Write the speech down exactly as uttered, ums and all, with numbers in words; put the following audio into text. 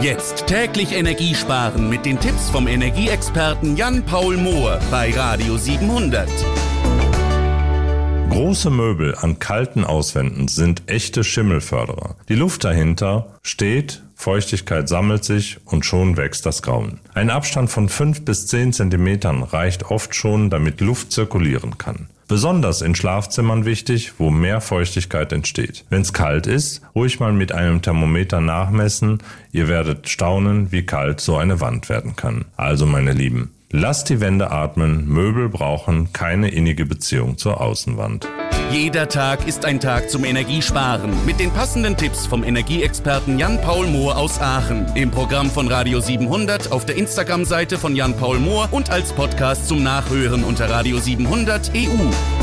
Jetzt täglich Energie sparen mit den Tipps vom Energieexperten Jan-Paul Mohr bei Radio siebenhundert. Große Möbel an kalten Auswänden sind echte Schimmelförderer. Die Luft dahinter steht, Feuchtigkeit sammelt sich und schon wächst das Grauen. Ein Abstand von fünf bis zehn Zentimetern reicht oft schon, damit Luft zirkulieren kann. Besonders in Schlafzimmern wichtig, wo mehr Feuchtigkeit entsteht. Wenn es kalt ist, ruhig mal mit einem Thermometer nachmessen. Ihr werdet staunen, wie kalt so eine Wand werden kann. Also meine Lieben, lasst die Wände atmen. Möbel brauchen keine innige Beziehung zur Außenwand. Jeder Tag ist ein Tag zum Energiesparen. Mit den passenden Tipps vom Energieexperten Jan-Paul Mohr aus Aachen. Im Programm von Radio siebenhundert, auf der Instagram-Seite von Jan-Paul Mohr und als Podcast zum Nachhören unter Radio siebenhundert E U.